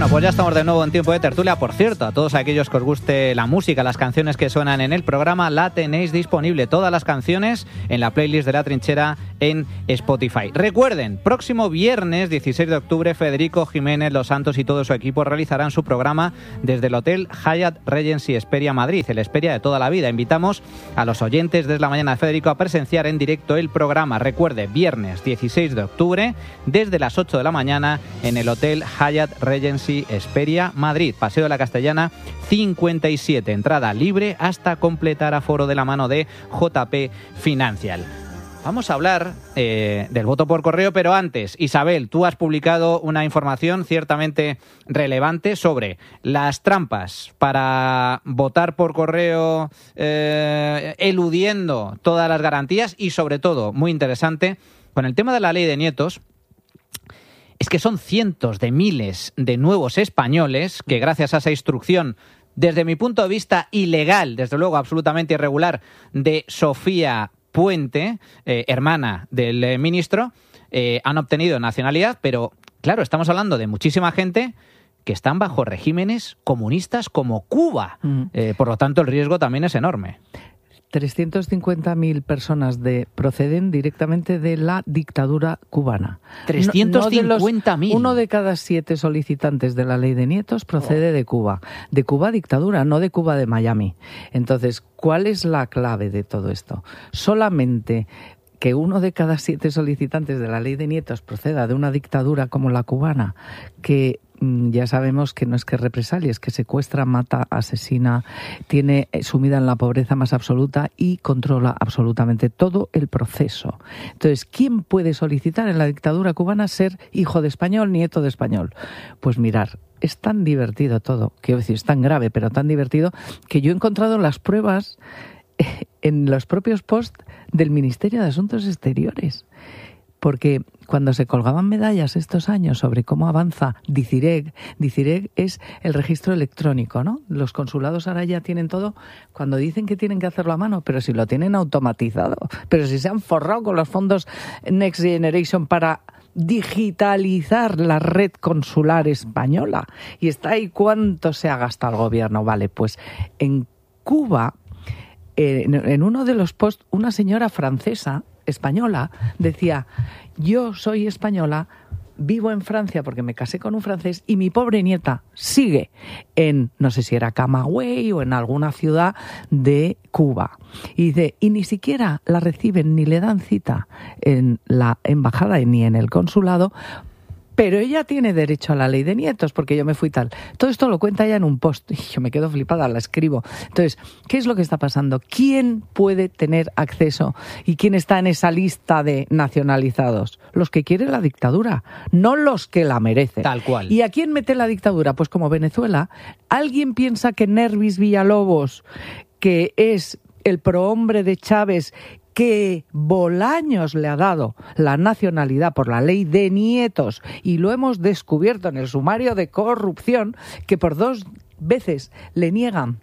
Bueno, pues ya estamos de nuevo en tiempo de tertulia. Por cierto, a todos aquellos que os guste la música, las canciones que suenan en el programa, la tenéis disponible, todas las canciones, en la playlist de La Trinchera en Spotify. Recuerden, próximo viernes 16 de octubre, Federico Jiménez Los Santos y todo su equipo realizarán su programa desde el Hotel Hyatt Regency Hesperia Madrid, el Hesperia de toda la vida. Invitamos a los oyentes desde la mañana de Federico a presenciar en directo el programa. Recuerde, viernes 16 de octubre, desde las 8 de la mañana, en el Hotel Hyatt Regency Hesperia Madrid, Paseo de la Castellana 57, entrada libre hasta completar aforo, de la mano de JP Financial. Vamos a hablar del voto por correo, pero antes, Isabel, tú has publicado una información ciertamente relevante sobre las trampas para votar por correo, eludiendo todas las garantías y, sobre todo, muy interesante, con el tema de la ley de nietos. Es que son cientos de miles de nuevos españoles que, gracias a esa instrucción, desde mi punto de vista ilegal, desde luego absolutamente irregular, de Sofía Puente, hermana del ministro, han obtenido nacionalidad, pero claro, estamos hablando de muchísima gente que están bajo regímenes comunistas como Cuba. Por lo tanto, el riesgo también es enorme. 350.000 personas proceden directamente de la dictadura cubana. 350.000. Uno de cada 7 solicitantes de la ley de nietos procede de Cuba. De Cuba dictadura, no de Cuba de Miami. Entonces, ¿cuál es la clave de todo esto? Solamente que uno de cada 7 solicitantes de la ley de nietos proceda de una dictadura como la cubana, que ya sabemos que no es que represalie, es que secuestra, mata, asesina, tiene sumida en la pobreza más absoluta y controla absolutamente todo el proceso. Entonces, ¿quién puede solicitar en la dictadura cubana ser hijo de español, nieto de español? Pues mirar, es tan divertido todo, quiero decir, es tan grave, pero tan divertido, que yo he encontrado las pruebas en los propios posts del Ministerio de Asuntos Exteriores. Porque cuando se colgaban medallas estos años sobre cómo avanza DICIREG es el registro electrónico, ¿no? Los consulados ahora ya tienen todo, cuando dicen que tienen que hacerlo a mano, pero si lo tienen automatizado, pero si se han forrado con los fondos Next Generation para digitalizar la red consular española. Y está ahí cuánto se ha gastado el gobierno. Vale, pues en Cuba, en uno de los posts, una señora francesa, española, decía: yo soy española, vivo en Francia porque me casé con un francés y mi pobre nieta sigue en, no sé si era Camagüey o en alguna ciudad de Cuba. Y dice, y ni siquiera la reciben ni le dan cita en la embajada ni en el consulado, pero ella tiene derecho a la ley de nietos, porque yo me fui tal. Todo esto lo cuenta ella en un post y yo me quedo flipada, la escribo. Entonces, ¿qué es lo que está pasando? ¿Quién puede tener acceso y quién está en esa lista de nacionalizados? Los que quieren la dictadura, no los que la merecen. Tal cual. ¿Y a quién mete la dictadura? Pues como Venezuela. ¿Alguien piensa que Nervis Villalobos, que es el prohombre de Chávez, que Bolaños le ha dado la nacionalidad por la ley de nietos, y lo hemos descubierto en el sumario de corrupción, que por 2 veces le niegan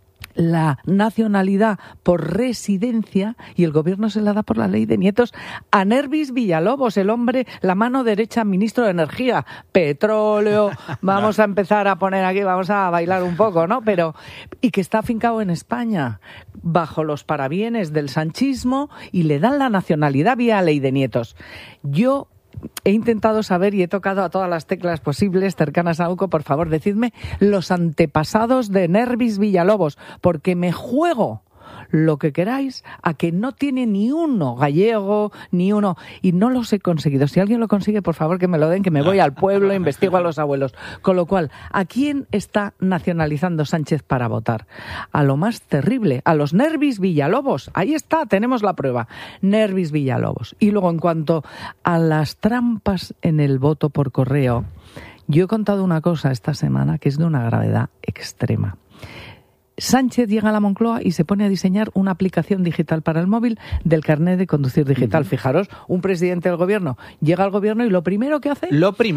la nacionalidad por residencia y el gobierno se la da por la ley de nietos a Nervis Villalobos, el hombre, la mano derecha, ministro de Energía, petróleo, vamos a empezar a poner aquí, vamos a bailar un poco, ¿no? Pero, y que está afincado en España bajo los parabienes del sanchismo y le dan la nacionalidad vía ley de nietos. Yo he intentado saber y he tocado a todas las teclas posibles cercanas a UCO. Por favor, decidme los antepasados de Nervis Villalobos, porque me juego lo que queráis a que no tiene ni uno gallego, ni uno, y no los he conseguido. Si alguien lo consigue, por favor que me lo den, que me voy al pueblo, investigo a los abuelos. Con lo cual, ¿a quién está nacionalizando Sánchez para votar? A lo más terrible, a los Nervis Villalobos. Ahí está, tenemos la prueba. Nervis Villalobos. Y luego, en cuanto a las trampas en el voto por correo, yo he contado una cosa esta semana que es de una gravedad extrema. Sánchez llega a la Moncloa y se pone a diseñar una aplicación digital para el móvil del carnet de conducir digital. Fijaros, un presidente del gobierno llega al gobierno y lo primero que hace...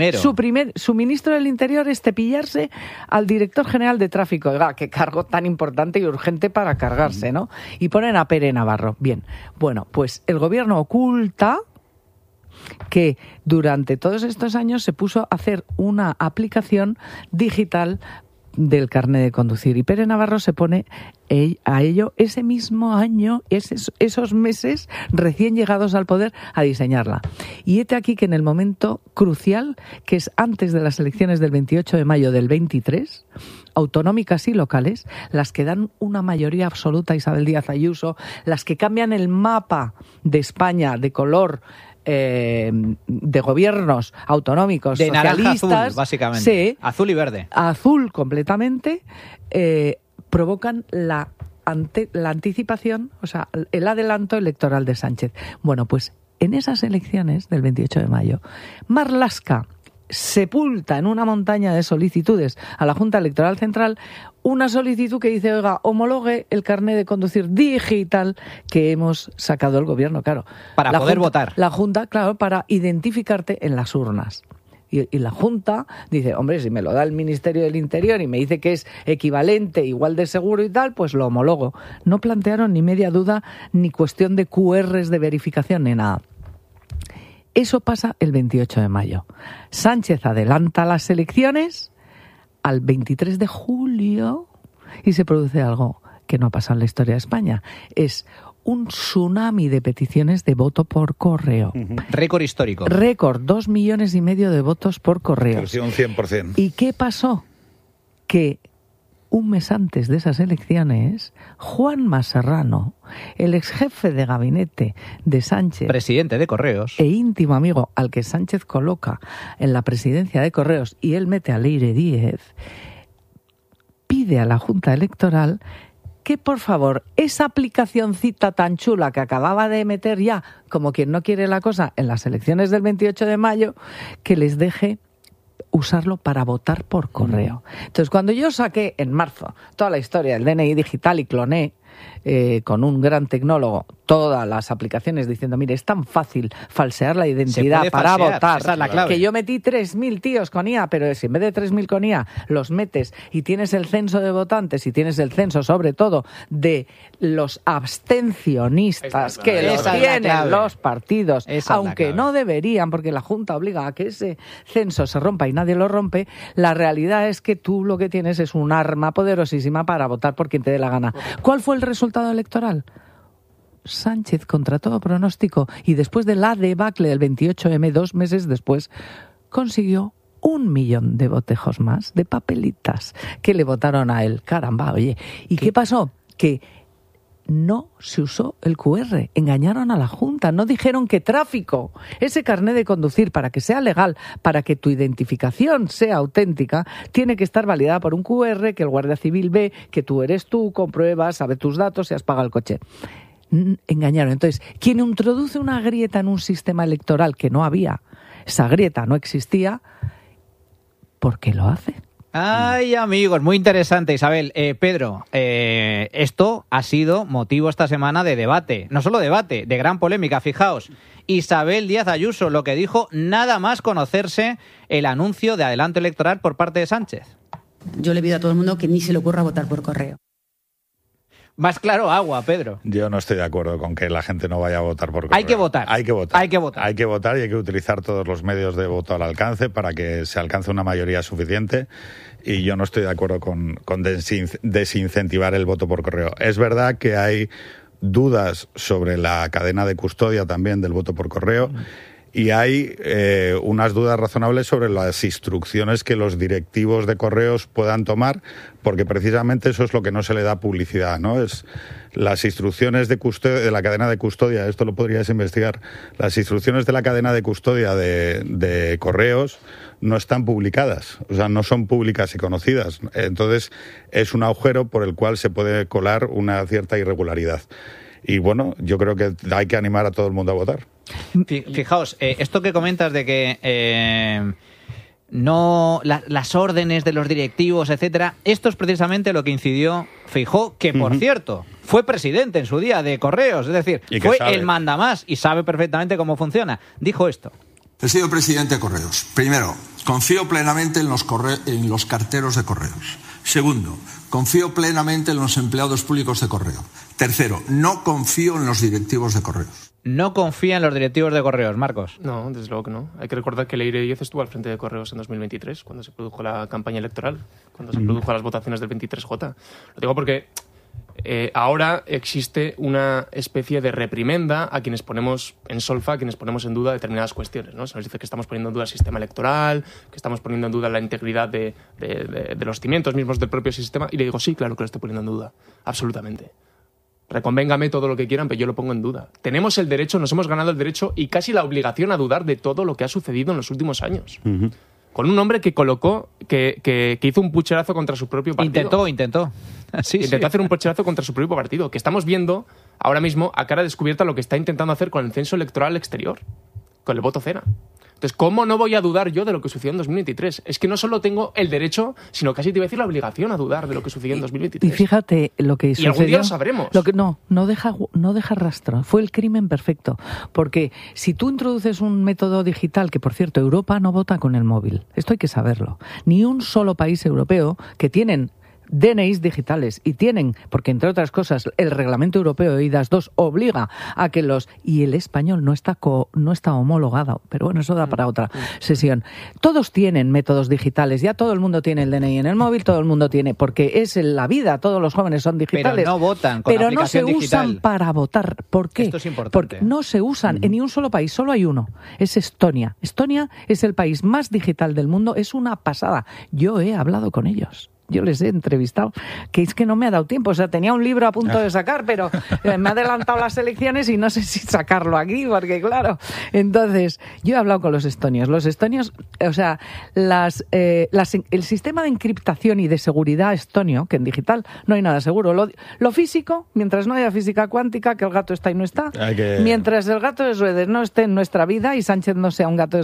Su ministro del Interior es cepillarse al director general de tráfico. Oiga, qué cargo tan importante y urgente para cargarse, ¿no? Y ponen a Pere Navarro. Bien, bueno, pues el gobierno oculta que durante todos estos años se puso a hacer una aplicación digital del carnet de conducir. Y Pere Navarro se pone a ello ese mismo año, esos meses recién llegados al poder, a diseñarla. Y hete aquí que en el momento crucial, que es antes de las elecciones del 28 de mayo del 23, autonómicas y locales, las que dan una mayoría absoluta a Isabel Díaz Ayuso, las que cambian el mapa de España de color de gobiernos autonómicos de socialistas, naranja azul, básicamente. Sí, Azul y verde. Azul completamente, provocan la anticipación, o sea, el adelanto electoral de Sánchez. Bueno, pues en esas elecciones del 28 de mayo, Marlaska sepulta en una montaña de solicitudes a la Junta Electoral Central una solicitud que dice, oiga, homologue el carnet de conducir digital que hemos sacado el gobierno, claro. Para poder votar. La Junta, claro, para identificarte en las urnas. Y la Junta dice, hombre, si me lo da el Ministerio del Interior y me dice que es equivalente, igual de seguro y tal, pues lo homologo. No plantearon ni media duda, ni cuestión de QRs de verificación, ni nada. Eso pasa el 28 de mayo. Sánchez adelanta las elecciones al 23 de julio y se produce algo que no ha pasado en la historia de España. Es un tsunami de peticiones de voto por correo. Récord histórico. Récord, 2,5 millones de votos por correo. Pero sí, un 100%. ¿Y qué pasó? Que un mes antes de esas elecciones, Juanma Serrano, el ex jefe de gabinete de Sánchez, presidente de Correos, e íntimo amigo al que Sánchez coloca en la presidencia de Correos y él mete a Leire Díez, pide a la Junta Electoral que, por favor, esa aplicacioncita tan chula que acababa de meter ya, como quien no quiere la cosa, en las elecciones del 28 de mayo, que les deje usarlo para votar por correo. Entonces, cuando yo saqué en marzo toda la historia del DNI digital y cloné con un gran tecnólogo todas las aplicaciones diciendo, mire, es tan fácil falsear la identidad para votar, esa es la clave. que yo metí 3.000 tíos con IA, pero si en vez de 3.000 con IA los metes y tienes el censo de votantes y tienes el censo sobre todo de los abstencionistas que los tienen los partidos, aunque no deberían, porque la Junta obliga a que ese censo se rompa y nadie lo rompe, la realidad es que tú lo que tienes es un arma poderosísima para votar por quien te dé la gana. ¿Cuál fue el resultado electoral? Sánchez, contra todo pronóstico, y después de la debacle del 28M, 2 meses después, consiguió 1 millón de botejos más, de papelitas, que le votaron a él. Caramba, oye. ¿Y qué pasó? Que no se usó el QR, engañaron a la Junta, no dijeron que tráfico, ese carnet de conducir, para que sea legal, para que tu identificación sea auténtica, tiene que estar validada por un QR que el Guardia Civil ve, que tú eres tú, comprueba, sabe tus datos y has pagado el coche. Engañaron. Entonces, quien introduce una grieta en un sistema electoral que no había, esa grieta no existía, ¿por qué lo hace? Ay, amigos, muy interesante, Isabel. Pedro, esto ha sido motivo esta semana de debate. No solo debate, de gran polémica. Fijaos, Isabel Díaz Ayuso, lo que dijo nada más conocerse el anuncio de adelanto electoral por parte de Sánchez. Yo le pido a todo el mundo que ni se le ocurra votar por correo. Más claro, agua, Pedro. Yo no estoy de acuerdo con que la gente no vaya a votar por correo. Hay que votar. Hay que votar. Hay que votar. Hay que votar y hay que utilizar todos los medios de voto al alcance para que se alcance una mayoría suficiente. Y yo no estoy de acuerdo con desincentivar el voto por correo. Es verdad que hay dudas sobre la cadena de custodia también del voto por correo. Y hay unas dudas razonables sobre las instrucciones que los directivos de correos puedan tomar, porque precisamente eso es lo que no se le da publicidad, ¿no? Es las instrucciones de custodia, de la cadena de custodia, esto lo podrías investigar, las instrucciones de la cadena de custodia de correos no están publicadas, o sea, no son públicas y conocidas. Entonces, es un agujero por el cual se puede colar una cierta irregularidad. Y bueno, yo creo que hay que animar a todo el mundo a votar. Fijaos, esto que comentas de que no las órdenes de los directivos, etcétera, esto es precisamente lo que incidió Feijóo, que por cierto fue presidente en su día de Correos, es decir, fue el mandamás y sabe perfectamente cómo funciona. Dijo esto. Señor presidente de Correos, primero, confío plenamente en los carteros de Correos. Segundo, confío plenamente en los empleados públicos de Correo. Tercero, no confío en los directivos de Correos. No confía en los directivos de Correos, Marcos. No, desde luego que no. Hay que recordar que Leire Díez estuvo al frente de Correos en 2023, cuando se produjo la campaña electoral, cuando se produjo las votaciones del 23J. Lo digo porque ahora existe una especie de reprimenda a quienes ponemos en solfa, a quienes ponemos en duda determinadas cuestiones, ¿no? Se nos dice que estamos poniendo en duda el sistema electoral, que estamos poniendo en duda la integridad de los cimientos mismos del propio sistema, y le digo, sí, claro que lo estoy poniendo en duda, absolutamente. Reconvéngame todo lo que quieran, pero yo lo pongo en duda. Tenemos el derecho, nos hemos ganado el derecho y casi la obligación a dudar de todo lo que ha sucedido en los últimos años. Uh-huh. Con un hombre que colocó, que hizo un pucherazo contra su propio partido. Intentó hacer un pucherazo contra su propio partido. Que estamos viendo ahora mismo a cara descubierta lo que está intentando hacer con el censo electoral exterior, con el voto cena. Entonces, ¿cómo no voy a dudar yo de lo que sucedió en 2023? Es que no solo tengo el derecho, sino casi te iba a decir la obligación a dudar de lo que sucedió en 2023. Y fíjate lo que sucedió. Y algún día lo sabremos. No deja rastro. Fue el crimen perfecto. Porque si tú introduces un método digital, que por cierto, Europa no vota con el móvil. Esto hay que saberlo. Ni un solo país europeo que tienen DNIs digitales y tienen, porque entre otras cosas el reglamento europeo de IDAS 2 obliga a que y el español no está homologado, pero bueno, eso da para otra sesión. Todos tienen métodos digitales, ya todo el mundo tiene el DNI en el móvil, todo el mundo tiene, porque es la vida, todos los jóvenes son digitales. Pero no votan con aplicación digital. Pero no se usan para votar. ¿Por qué? Esto es importante. Porque no se usan en ni un solo país, solo hay uno, es Estonia. Estonia es el país más digital del mundo, es una pasada. Yo he hablado con ellos. Yo les he entrevistado, que es que no me ha dado tiempo. O sea, tenía un libro a punto de sacar, pero me ha adelantado las elecciones y no sé si sacarlo aquí, porque claro. Entonces, yo he hablado con los estonios. Los estonios, o sea, el sistema de encriptación y de seguridad estonio, que en digital no hay nada seguro. Lo físico, mientras no haya física cuántica, que el gato está y no está. Mientras el gato de Schrödinger no esté en nuestra vida y Sánchez no sea un gato de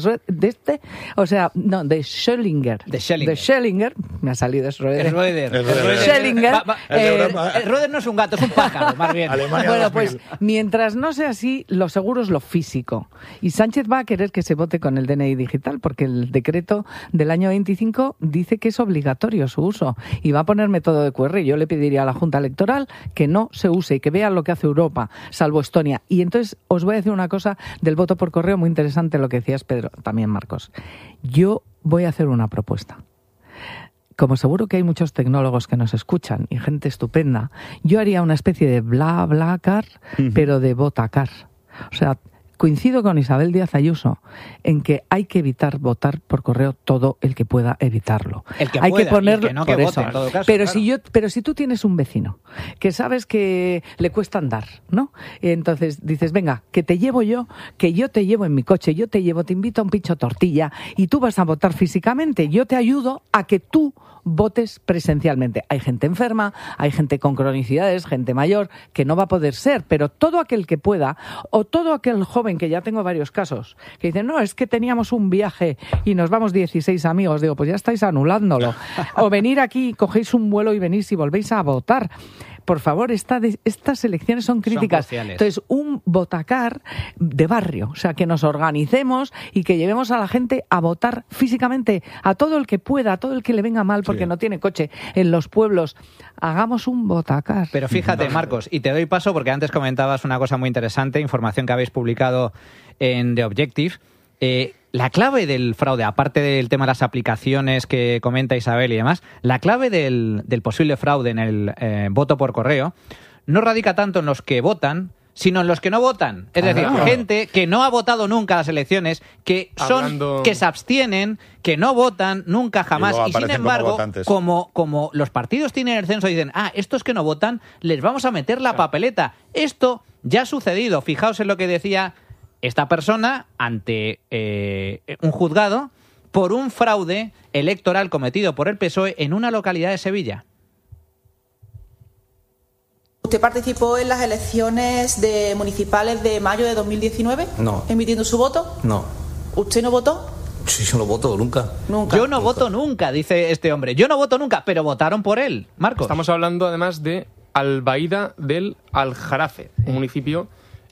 Schrödinger. De Schrödinger, me ha salido eso. Schrödinger. Schrödinger no es un gato, es un pájaro, más bien. Bueno, pues mientras no sea así, lo seguro es lo físico. Y Sánchez va a querer que se vote con el DNI digital, porque el decreto del año 25 dice que es obligatorio su uso. Y va a poner método de QR. Yo le pediría a la Junta Electoral que no se use y que vean lo que hace Europa, salvo Estonia. Y entonces os voy a decir una cosa del voto por correo muy interesante, lo que decías, Pedro, también Marcos. Yo voy a hacer una propuesta. Como seguro que hay muchos tecnólogos que nos escuchan y gente estupenda, yo haría una especie de BlaBlaCar, pero de votacar. O sea, coincido con Isabel Díaz Ayuso en que hay que evitar votar por correo todo el que pueda evitarlo. Hay que ponerlo, que no que vote, en todo caso, pero si tú tienes un vecino que sabes que le cuesta andar, ¿no? Entonces dices, venga, que te llevo yo, que yo te llevo en mi coche, yo te invito a un pincho tortilla y tú vas a votar físicamente, yo te ayudo a que tú votes presencialmente. Hay gente enferma, hay gente con cronicidades, gente mayor, que no va a poder ser, pero todo aquel que pueda, o todo aquel joven, que ya tengo varios casos, que dicen, no, es que teníamos un viaje y nos vamos 16 amigos, digo, pues ya estáis anulándolo. O venir aquí, cogéis un vuelo y venís y volvéis a votar. Por favor, estas elecciones son críticas. Son entonces, un votacar de barrio, o sea, que nos organicemos y que llevemos a la gente a votar físicamente, a todo el que pueda, a todo el que le venga mal porque no tiene coche en los pueblos. Hagamos un votacar. Pero fíjate, Marcos, y te doy paso porque antes comentabas una cosa muy interesante, información que habéis publicado en The Objective. La clave del fraude, aparte del tema de las aplicaciones que comenta Isabel y demás, la clave del posible fraude en el voto por correo no radica tanto en los que votan, sino en los que no votan. Es decir, gente que no ha votado nunca a las elecciones, que se abstienen, que no votan nunca jamás. Y sin embargo, como los partidos tienen el censo y dicen, estos que no votan, les vamos a meter la papeleta. Esto ya ha sucedido. Fijaos en lo que decía esta persona ante un juzgado por un fraude electoral cometido por el PSOE en una localidad de Sevilla. ¿Usted participó en las elecciones municipales de mayo de 2019? No. ¿Emitiendo su voto? No. ¿Usted no votó? Sí, yo no voto nunca. Yo no voto nunca, dice este hombre. Yo no voto nunca, pero votaron por él. Marcos. Estamos hablando además de Albaida del Aljarafe, un municipio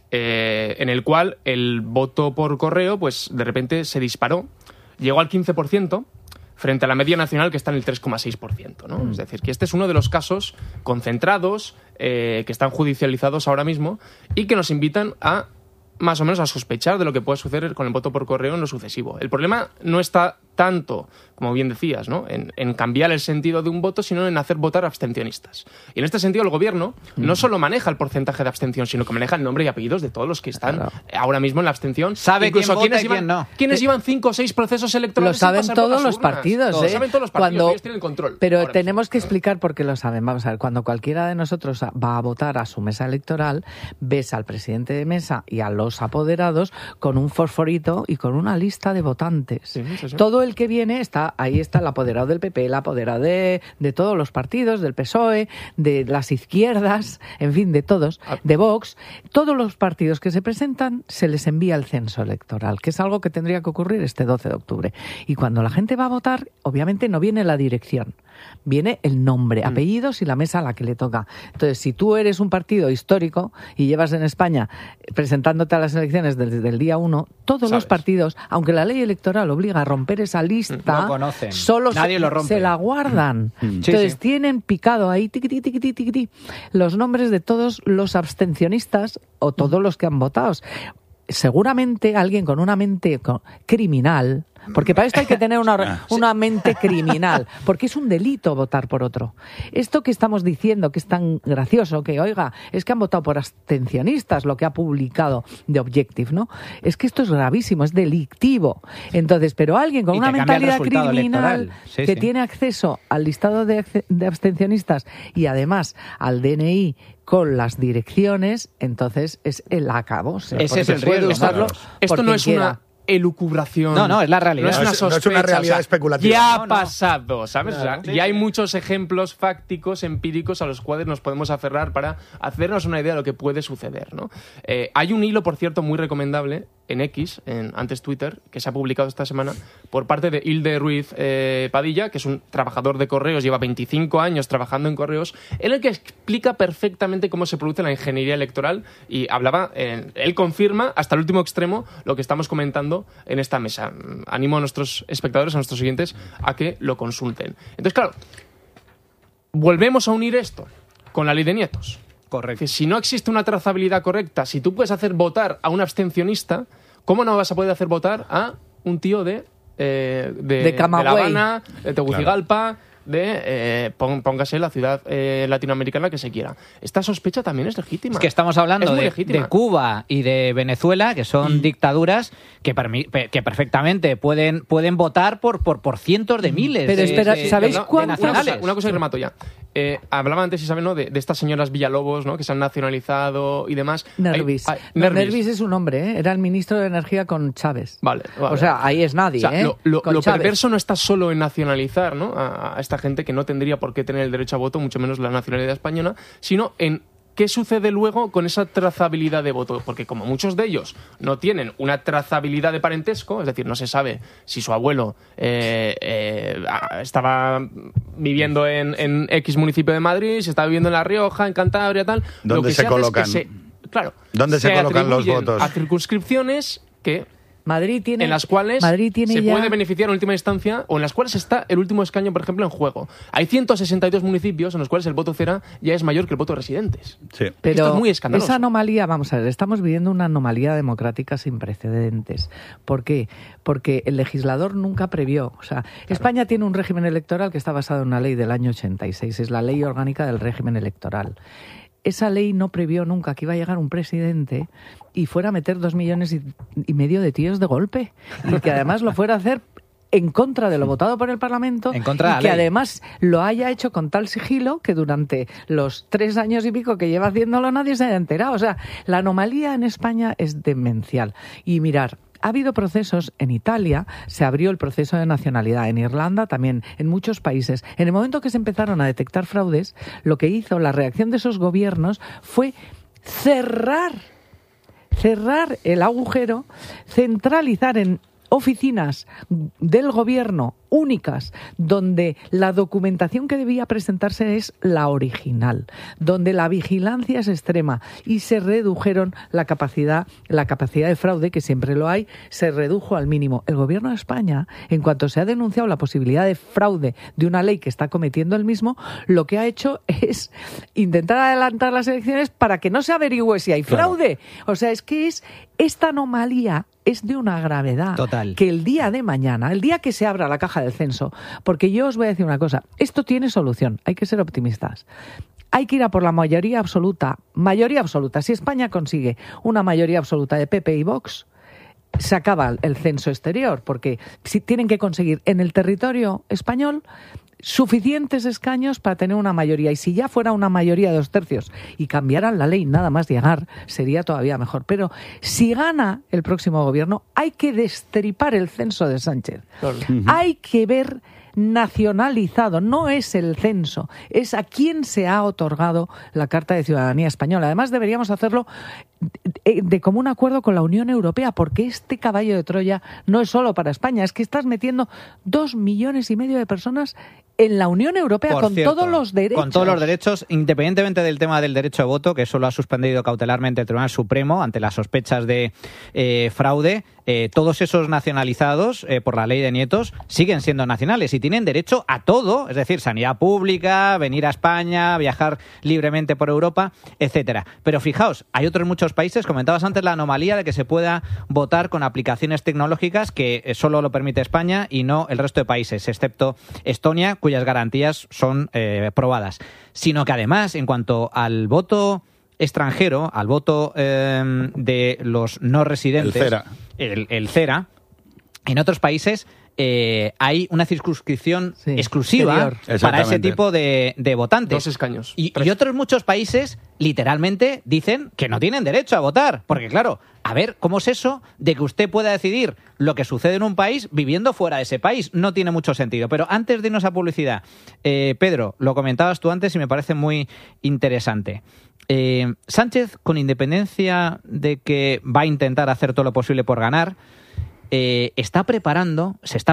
en el cual el voto por correo, pues de repente se disparó, llegó al 15%, frente a la media nacional que está en el 3,6%, ¿no? Es decir, que este es uno de los casos concentrados que están judicializados ahora mismo y que nos invitan a más o menos a sospechar de lo que puede suceder con el voto por correo en lo sucesivo. El problema no está tanto, como bien decías, ¿no? en cambiar el sentido de un voto, sino en hacer votar abstencionistas. Y en este sentido el gobierno no solo maneja el porcentaje de abstención, sino que maneja el nombre y apellidos de todos los que están ahora mismo en la abstención. Sabe incluso quién vota y quién no. Quienes llevan 5 o 6 procesos electorales. Lo saben todos los partidos, Lo saben todos los partidos, Cuando... ellos tienen el control. Pero tenemos que explicar por qué lo saben. Vamos a ver, cuando cualquiera de nosotros va a votar a su mesa electoral, ves al presidente de mesa y a los apoderados con un fosforito y con una lista de votantes. Sí. Todo el que viene ahí está el apoderado del PP, el apoderado de todos los partidos, del PSOE, de las izquierdas, en fin, de todos, de Vox. Todos los partidos que se presentan se les envía el censo electoral, que es algo que tendría que ocurrir este 12 de octubre. Y cuando la gente va a votar, obviamente no viene la dirección, viene el nombre, apellidos y la mesa a la que le toca. Entonces, si tú eres un partido histórico y llevas en España presentándote a las elecciones desde el día 1, todos los partidos, aunque la ley electoral obliga a romper esa lista, solo se la guardan. Entonces tienen picado ahí tiqui, los nombres de todos los abstencionistas o todos los que han votado. Seguramente alguien con una mente criminal, porque para esto hay que tener una mente criminal, porque es un delito votar por otro. Esto que estamos diciendo, que es tan gracioso, que oiga, es que han votado por abstencionistas, lo que ha publicado The Objective, ¿no? Es que esto es gravísimo, es delictivo. Entonces, pero alguien con una mentalidad criminal tiene acceso al listado de abstencionistas y además al DNI con las direcciones, entonces es el acabose. Ese es el riesgo. Esto no es una elucubración. No, es la realidad. No es una sospecha, no es una realidad especulativa. Ya ha pasado, ¿sabes? Y hay muchos ejemplos fácticos, empíricos, a los cuales nos podemos aferrar para hacernos una idea de lo que puede suceder, ¿no? Hay un hilo, por cierto, muy recomendable en X, antes Twitter, que se ha publicado esta semana por parte de Hilde Ruiz Padilla, que es un trabajador de correos, lleva 25 años trabajando en correos, en el que explica perfectamente cómo se produce la ingeniería electoral y hablaba, él confirma hasta el último extremo lo que estamos comentando en esta mesa. Animo a nuestros espectadores, a nuestros oyentes, a que lo consulten. Entonces, claro, volvemos a unir esto con la ley de nietos. Correcto. Que si no existe una trazabilidad correcta, si tú puedes hacer votar a un abstencionista, ¿cómo no vas a poder hacer votar a un tío de Camagüey, La Habana, de Tegucigalpa, póngase la ciudad latinoamericana que se quiera? Esta sospecha también es legítima. Es que estamos hablando de Cuba y de Venezuela, que son dictaduras que perfectamente pueden votar por cientos de miles. Pero espera, ¿sabéis cuántos? Una cosa y remato ya. Hablaba antes, Isabel, ¿no? de estas señoras Villalobos, ¿no? Que se han nacionalizado y demás. Nervis. Nervis es un hombre, era el ministro de Energía con Chávez. Vale. O sea, ahí es nadie. O sea, lo perverso no está solo en nacionalizar, ¿no? a esta gente que no tendría por qué tener el derecho a voto, mucho menos la nacionalidad española, sino en ¿qué sucede luego con esa trazabilidad de voto? Porque como muchos de ellos no tienen una trazabilidad de parentesco, es decir, no se sabe si su abuelo estaba viviendo en X municipio de Madrid, si estaba viviendo en La Rioja, en Cantabria, tal. ¿Dónde se colocan? ¿Dónde se colocan los votos? A circunscripciones que... en las cuales se puede beneficiar en última instancia, o en las cuales está el último escaño, por ejemplo, en juego. Hay 162 municipios en los cuales el voto cera ya es mayor que el voto de residentes. Sí. Pero esto es muy escandaloso. Esa anomalía, vamos a ver, estamos viviendo una anomalía democrática sin precedentes. ¿Por qué? Porque el legislador nunca previó. O sea, España tiene un régimen electoral que está basado en una ley del año 86, es la Ley Orgánica del Régimen Electoral. Esa ley no previó nunca que iba a llegar un presidente y fuera a meter 2,5 millones de tíos de golpe. Y que además lo fuera a hacer en contra de lo votado por el Parlamento. En contra de la ley. ley. Además lo haya hecho con tal sigilo que durante los 3 años y pico que lleva haciéndolo nadie se haya enterado. O sea, la anomalía en España es demencial. Y mirar, ha habido procesos en Italia, se abrió el proceso de nacionalidad, en Irlanda también, en muchos países. En el momento que se empezaron a detectar fraudes, lo que hizo la reacción de esos gobiernos fue cerrar el agujero, centralizar en oficinas del gobierno únicas, donde la documentación que debía presentarse es la original, donde la vigilancia es extrema y se redujeron la capacidad de fraude, que siempre lo hay, se redujo al mínimo. El Gobierno de España, en cuanto se ha denunciado la posibilidad de fraude de una ley que está cometiendo el mismo, lo que ha hecho es intentar adelantar las elecciones para que no se averigüe si hay fraude. O sea, es que esta anomalía es de una gravedad total, que el día de mañana, el día que se abra la caja del censo, porque yo os voy a decir una cosa, esto tiene solución, hay que ser optimistas. Hay que ir a por la mayoría absoluta. Si España consigue una mayoría absoluta de PP y Vox, se acaba el censo exterior, porque si tienen que conseguir en el territorio español suficientes escaños para tener una mayoría, y si ya fuera una mayoría de 2/3 y cambiaran la ley nada más llegar, sería todavía mejor. Pero si gana el próximo gobierno, hay que destripar el censo de Sánchez. Claro. Hay que ver nacionalizado, no es el censo, es a quién se ha otorgado la Carta de Ciudadanía Española. Además, deberíamos hacerlo de común acuerdo con la Unión Europea, porque este caballo de Troya no es solo para España, es que estás metiendo 2,5 millones de personas en la Unión Europea, con todos los derechos. Con todos los derechos, independientemente del tema del derecho de voto, que eso lo ha suspendido cautelarmente el Tribunal Supremo ante las sospechas de fraude. Todos esos nacionalizados por la ley de nietos siguen siendo nacionales y tienen derecho a todo, es decir, sanidad pública, venir a España, viajar libremente por Europa, etcétera. Pero fijaos, hay otros muchos países, comentabas antes la anomalía de que se pueda votar con aplicaciones tecnológicas que solo lo permite España y no el resto de países, excepto Estonia, cuyas garantías son probadas. Sino que además, en cuanto al voto extranjero, al voto de los no residentes, el CERA, en otros países hay una circunscripción exclusiva para ese tipo de votantes. 2 escaños. Y otros muchos países literalmente dicen que no tienen derecho a votar. Porque claro, a ver, ¿cómo es eso de que usted pueda decidir lo que sucede en un país viviendo fuera de ese país? No tiene mucho sentido. Pero antes de irnos a publicidad, Pedro, lo comentabas tú antes y me parece muy interesante. Sánchez, con independencia de que va a intentar hacer todo lo posible por ganar, se está preparando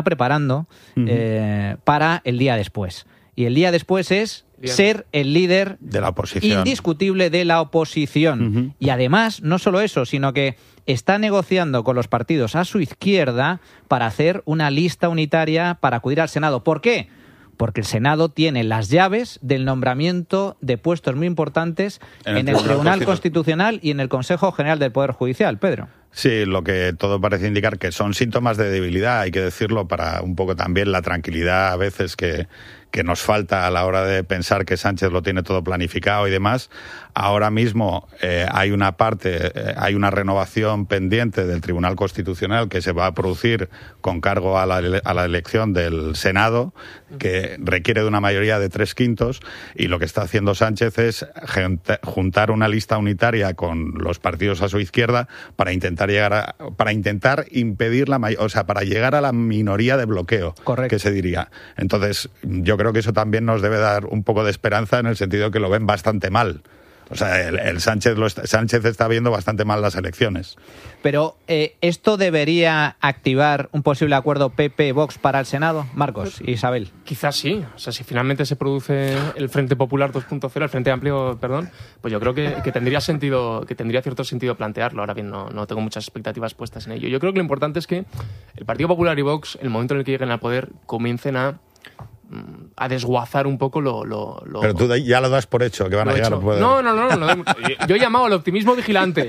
para el día después. Y el día después es ser el líder de la oposición, indiscutible de la oposición. Y además, no solo eso, sino que está negociando con los partidos a su izquierda para hacer una lista unitaria para acudir al Senado. ¿Por qué? Porque el Senado tiene las llaves del nombramiento de puestos muy importantes en el Tribunal Constitucional y en el Consejo General del Poder Judicial. Pedro. Sí, lo que todo parece indicar que son síntomas de debilidad, hay que decirlo, para un poco también la tranquilidad a veces que nos falta a la hora de pensar que Sánchez lo tiene todo planificado y demás. Ahora mismo hay una renovación pendiente del Tribunal Constitucional que se va a producir con cargo a la elección del Senado, que requiere de una mayoría de 3/5, y lo que está haciendo Sánchez es juntar una lista unitaria con los partidos a su izquierda para intentar impedir para llegar a la minoría de bloqueo. Correcto. Que se diría. Entonces, yo creo que eso también nos debe dar un poco de esperanza en el sentido que lo ven bastante mal. O sea, Sánchez está viendo bastante mal las elecciones. Pero ¿esto debería activar un posible acuerdo PP-Vox para el Senado? Marcos, Isabel. Quizás sí. O sea, si finalmente se produce el Frente Popular 2.0, el Frente Amplio, perdón, pues yo creo que tendría cierto sentido plantearlo. Ahora bien, no tengo muchas expectativas puestas en ello. Yo creo que lo importante es que el Partido Popular y Vox, el momento en el que lleguen al poder, comiencen a desguazar un poco lo... Pero tú ya lo das por hecho, que van a llegar al poder. No. Yo he llamado al optimismo vigilante.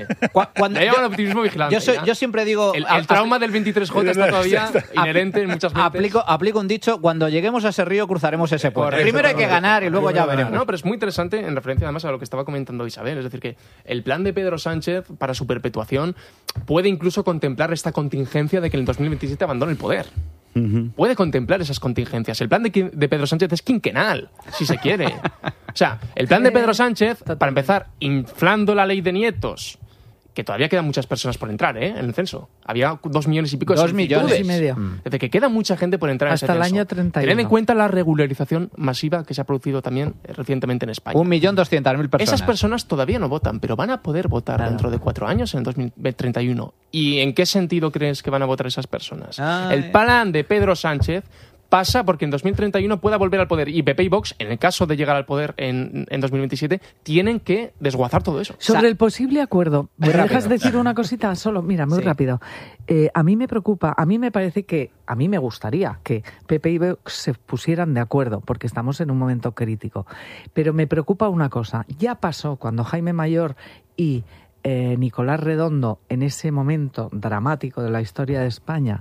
Yo siempre digo... El trauma del 23J está todavía inherente en muchas mentes. Aplico un dicho: cuando lleguemos a ese río cruzaremos ese puente. Primero hay que ganar y luego ya veremos. No, pero es muy interesante en referencia además a lo que estaba comentando Isabel. Es decir, que el plan de Pedro Sánchez para su perpetuación puede incluso contemplar esta contingencia de que en el 2027 abandone el poder. Puede contemplar esas contingencias. El plan de Pedro Sánchez es quinquenal, si se quiere. O sea, el plan de Pedro Sánchez, para empezar, inflando la ley de nietos, que todavía quedan muchas personas por entrar en el censo. Había 2 millones y pico de 2,5 millones. Desde que queda mucha gente por entrar hasta en ese censo. El año 31. Tened en cuenta la regularización masiva que se ha producido también recientemente en España. 1.200.000 personas. Esas personas todavía no votan, pero van a poder votar dentro de 4 años, en el 2031. ¿Y en qué sentido crees que van a votar esas personas? El plan de Pedro Sánchez pasa porque en 2031 pueda volver al poder. Y PP y Vox, en el caso de llegar al poder en 2027, tienen que desguazar todo eso. Sobre el posible acuerdo, ¿me dejas decir una cosita? Solo, mira, muy rápido. A mí me preocupa, a mí me parece que, a mí me gustaría que PP y Vox se pusieran de acuerdo, porque estamos en un momento crítico. Pero me preocupa una cosa. Ya pasó cuando Jaime Mayor y Nicolás Redondo, en ese momento dramático de la historia de España,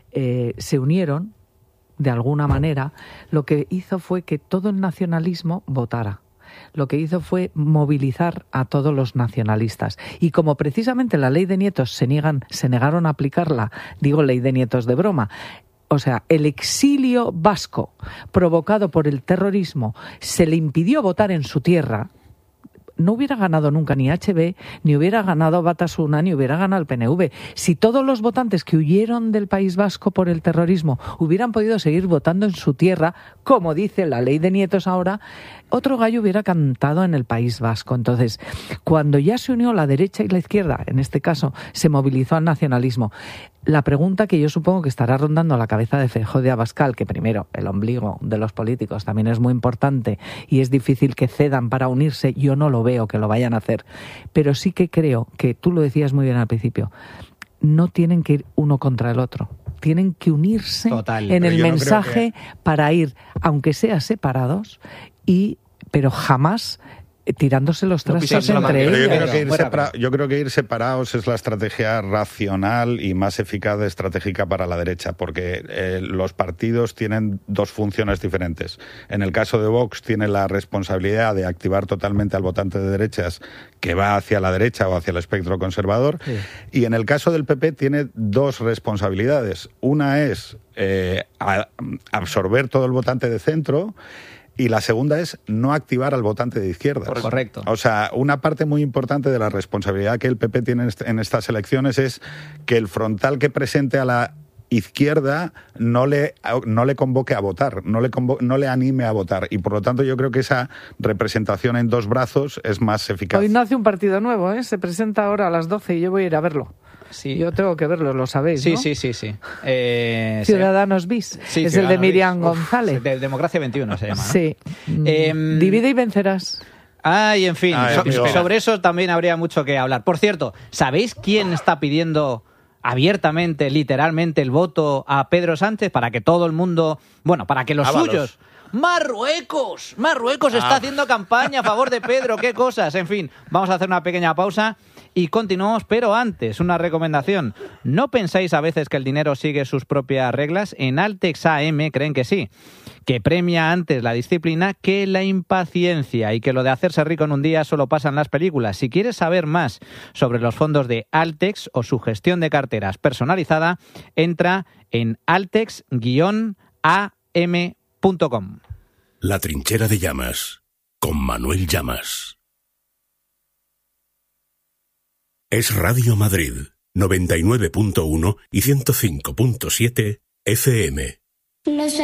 se unieron de alguna manera. Lo que hizo fue que todo el nacionalismo votara. Lo que hizo fue movilizar a todos los nacionalistas. Y como precisamente la ley de nietos se negaron a aplicarla, digo ley de nietos de broma, o sea, el exilio vasco provocado por el terrorismo se le impidió votar en su tierra, no hubiera ganado nunca ni HB, ni hubiera ganado Batasuna, ni hubiera ganado el PNV. Si todos los votantes que huyeron del País Vasco por el terrorismo hubieran podido seguir votando en su tierra, como dice la ley de nietos ahora, otro gallo hubiera cantado en el País Vasco. Entonces, cuando ya se unió la derecha y la izquierda, en este caso, se movilizó al nacionalismo. La pregunta que yo supongo que estará rondando la cabeza de Feijóo de Abascal, que primero, el ombligo de los políticos también es muy importante y es difícil que cedan para unirse, yo no lo veo que lo vayan a hacer, pero sí que creo que, tú lo decías muy bien al principio, no tienen que ir uno contra el otro, tienen que unirse en el mensaje para ir, aunque sea separados, pero jamás tirándose los trastos entre ellos. Yo creo que ir separados es la estrategia racional y más eficaz estratégica para la derecha, porque los partidos tienen dos funciones diferentes. En el caso de Vox tiene la responsabilidad de activar totalmente al votante de derechas que va hacia la derecha o hacia el espectro conservador, y en el caso del PP tiene dos responsabilidades. Una es absorber todo el votante de centro, y la segunda es no activar al votante de izquierdas. Correcto. O sea, una parte muy importante de la responsabilidad que el PP tiene en estas elecciones es que el frontal que presente a la izquierda no le convoque a votar, no le anime a votar. Y por lo tanto yo creo que esa representación en dos brazos es más eficaz. Hoy nace un partido nuevo, se presenta ahora a las 12 y yo voy a ir a verlo. Sí. Yo tengo que verlo, lo sabéis, sí, ¿no? Sí. Ciudadanos Bis, es el de Miriam González. De Democracia 21 se llama, ¿no? Sí. Divide y vencerás. En fin, sobre eso también habría mucho que hablar. Por cierto, ¿sabéis quién está pidiendo abiertamente, literalmente, el voto a Pedro Sánchez para que todo el mundo, para que los suyos... ¡Marruecos! Marruecos está haciendo campaña a favor de Pedro, qué cosas. En fin, vamos a hacer una pequeña pausa y continuamos, pero antes, una recomendación. ¿No pensáis a veces que el dinero sigue sus propias reglas? En Altex AM creen que sí, que premia antes la disciplina que la impaciencia y que lo de hacerse rico en un día solo pasa en las películas. Si quieres saber más sobre los fondos de Altex o su gestión de carteras personalizada, entra en altex-am.com. La trinchera de Llamas, con Manuel Llamas. Es Radio Madrid, 99.1 y 105.7 FM.